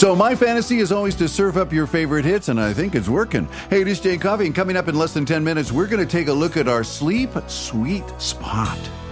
So my fantasy is always to serve up your favorite hits, and I think it's working. Hey, it is Jay Coffee, and coming up in less than 10 minutes, we're going to take a look at our sleep sweet spot.